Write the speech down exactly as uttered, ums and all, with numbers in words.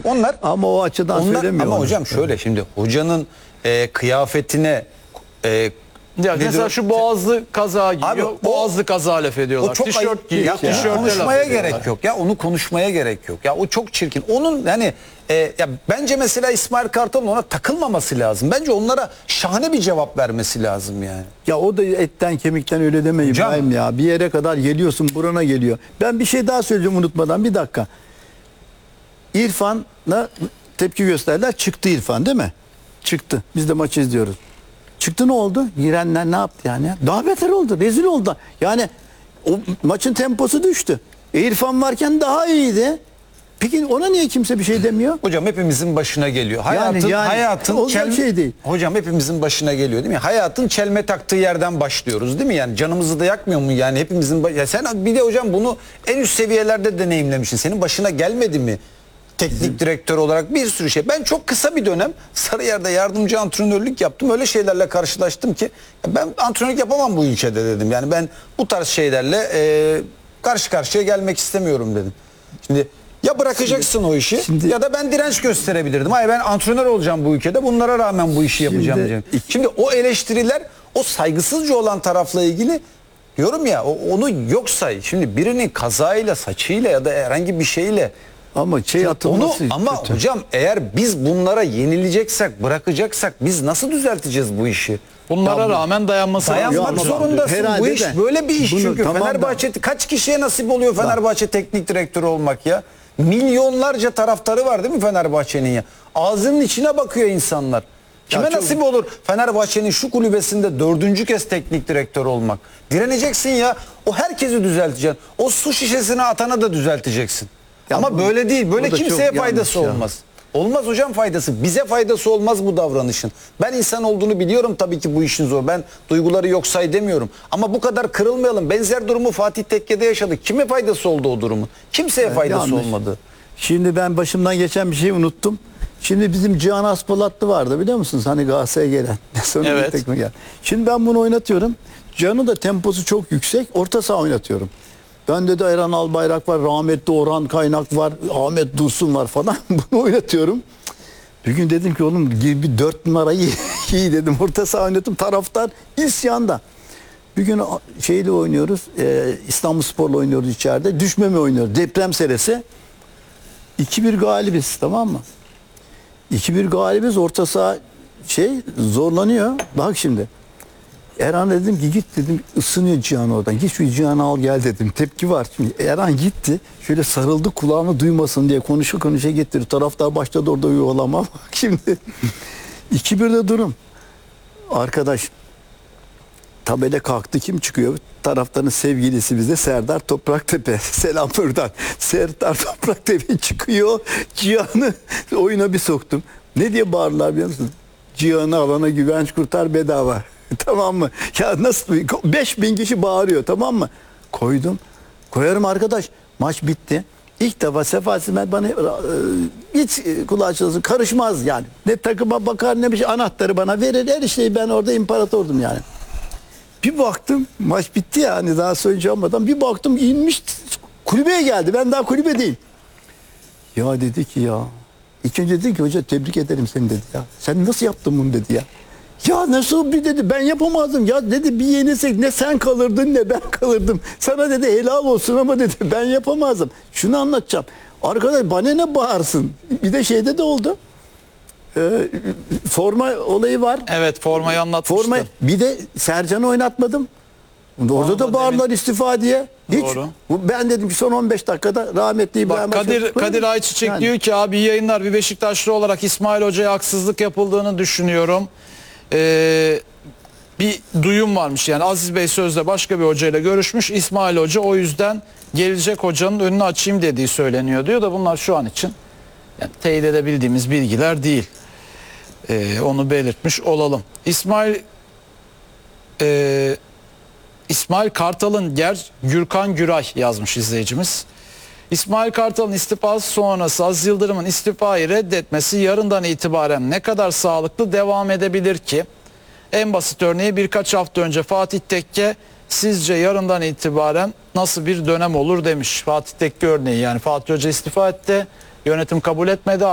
Onlar ama o açıdan onlar, söylemiyor. Ama onu. hocam şöyle şimdi hocanın e, kıyafetine e, Ya mesela şu boğazlı kaza giyiyor. Abi, o- boğazlı kaza laf ediyorlar. O çok Tişört ayıp. giyiyor. Ya, Tişörte onu laf konuşmaya ediyorlar. gerek yok. Ya onu konuşmaya gerek yok. Ya o çok çirkin. Onun yani e, ya bence mesela İsmail Kartal'ın ona takılmaması lazım. Bence onlara şahane bir cevap vermesi lazım yani. Ya o da etten kemikten öyle deme Hocam. İbrahim ya. Bir yere kadar geliyorsun, burana geliyor. Ben bir şey daha söyleyeceğim unutmadan, bir dakika. İrfan'la tepki gösterdiler. Çıktı İrfan değil mi? Çıktı. Biz de maçı izliyoruz. Çıktı, ne oldu? Girenler ne yaptı yani? Daha beter oldu. Rezil oldu. Yani o maçın temposu düştü. E, İrfan varken daha iyiydi. Peki ona niye kimse bir şey demiyor? Hocam hepimizin başına geliyor. Hayatın yani hayatın olacak şey değil. Hocam hepimizin başına geliyor değil mi? Hayatın çelme taktığı yerden başlıyoruz değil mi? Yani canımızı da yakmıyor mu yani hepimizin ba- ya sen bir de hocam bunu en üst seviyelerde deneyimlemişsin. Senin başına gelmedi mi? Teknik Bizim... direktör olarak bir sürü şey. Ben çok kısa bir dönem Sarıyer'de yardımcı antrenörlük yaptım. Öyle şeylerle karşılaştım ki ben antrenörlük yapamam bu ülkede dedim. Yani ben bu tarz şeylerle e, karşı karşıya gelmek istemiyorum dedim. Şimdi ya bırakacaksın şimdi, o işi şimdi, ya da ben direnç gösterebilirdim. Hayır, ben antrenör olacağım bu ülkede. Bunlara rağmen bu işi yapacağım şimdi, diyeceğim. Şimdi o eleştiriler o saygısızca olan tarafla ilgili diyorum ya, onu yok say. Şimdi birinin kazayla, saçıyla ya da herhangi bir şeyle ama şey atılması onu, ama kötü. hocam eğer biz bunlara yenileceksek, bırakacaksak biz nasıl düzelteceğiz bu işi? Bunlara ya, rağmen dayanması dayanmak lazım. zorundasın. Herhalde Bu iş de. böyle bir iş Bunu, çünkü. tamam Fenerbahçe da. kaç kişiye nasip oluyor Fenerbahçe da. teknik direktörü olmak ya? Milyonlarca taraftarı var değil mi Fenerbahçe'nin ya? Ağzının içine bakıyor insanlar. Kime Ya çok... nasip olur Fenerbahçe'nin şu kulübesinde dördüncü kez teknik direktör olmak? Direneceksin ya. O herkesi düzelteceksin. O su şişesine atana da düzelteceksin. Ya ama bu, böyle değil. Böyle kimseye faydası ya. olmaz. Olmaz hocam faydası. Bize faydası olmaz bu davranışın. Ben insan olduğunu biliyorum tabii ki bu işin zor. Ben duyguları yok say demiyorum. Ama bu kadar kırılmayalım. Benzer durumu Fatih Tekke'de yaşadık. Kime faydası oldu o durumun? Kimseye Evet, faydası yanlış. olmadı. Şimdi ben başımdan geçen bir şeyi unuttum. Şimdi bizim Cihan Aspolatlı vardı biliyor musunuz? Hani Galatasaray'a gelen. Sonra evet. tekme gel. Şimdi ben bunu oynatıyorum. Cihan'ın da temposu çok yüksek. Orta saha oynatıyorum. Bende de Erhan Albayrak var, rahmetli Orhan Kaynak var, Ahmet Dursun var falan. Bunu oynatıyorum. Bir gün dedim ki oğlum bir dört numarayı iyi dedim. Orta saha oynattım. Taraftar isyanda. Bir gün şeyle oynuyoruz. E, İstanbulspor'la oynuyoruz içeride. Düşmeme oynuyoruz. Deprem serisi. iki bir galibiz, tamam mı? iki bir galibiz. Orta saha şey zorlanıyor. Bak şimdi. Erhan dedim ki git dedim, ısınıyor Cihan oradan. Git şu Cihan'ı al gel dedim. Tepki var. Şimdi Erhan gitti. Şöyle sarıldı, kulağını duymasın diye konuşa konuşa getirdi. Taraftar başladı orada yuvalama. Bak şimdi iki birde durum. Arkadaş tabela kalktı, kim çıkıyor? Taraftarın sevgilisi bize Serdar Topraktepe. Selam buradan. Serdar Topraktepe çıkıyor. Cihan'ı oyuna bir soktum. Ne diye bağırırlar biliyor musun? Cihan'ı alana güvenç kurtar bedava. Tamam mı? Ya nasıl? beş bin kişi bağırıyor, tamam mı? Koydum. Koyarım arkadaş. Maç bitti. İlk defa Sefa Simet bana e, hiç kulağı çalsın, karışmaz yani. Ne takıma bakar ne bir şey, anahtarı bana verir, her şeyi, ben orada imparatordum yani. Bir baktım maç bitti ya, hani daha söyleyeceğim adam, bir baktım inmiş kulübeye geldi, ben daha kulübedeyim. Ya dedi ki ya, ilk önce dedi ki hoca tebrik ederim seni dedi ya. Sen nasıl yaptın bunu dedi ya. Ya nasıl bir dedi, ben yapamazdım ya dedi, bir yenilsek ne sen kalırdın ne ben kalırdım. Sana dedi helal olsun ama dedi ben yapamazdım. Şunu anlatacağım. Arkadaş bana ne bağırsın? Bir de şeyde de oldu. Ee, forma olayı var. Evet, formayı anlatmıştım. Forma, bir de Sercan'ı oynatmadım. Orada Onu da da bağırdılar demin... istifa diye. Hiç. Doğru. Ben dedim ki son on beş dakikada rahmetli İbrahim Bak, Kadir, Başar... Kadir Ayçiçek yani. diyor ki abi yayınlar, bir Beşiktaşlı olarak İsmail Hoca'ya haksızlık yapıldığını düşünüyorum. Ee, bir duyum varmış yani, Aziz Bey sözde başka bir hocayla görüşmüş, İsmail Hoca o yüzden gelecek hocanın önünü açayım dediği söyleniyor diyor da bunlar şu an için yani teyit edebildiğimiz bilgiler değil. Ee, onu belirtmiş olalım. İsmail e, İsmail Kartal'ın ger Gürkan Güray yazmış izleyicimiz. İsmail Kartal'ın istifası sonrası Aziz Yıldırım'ın istifayı reddetmesi yarından itibaren ne kadar sağlıklı devam edebilir ki? En basit örneği birkaç hafta önce Fatih Tekke sizce yarından itibaren nasıl bir dönem olur demiş. Fatih Tekke örneği, yani Fatih Hoca istifa etti, yönetim kabul etmedi.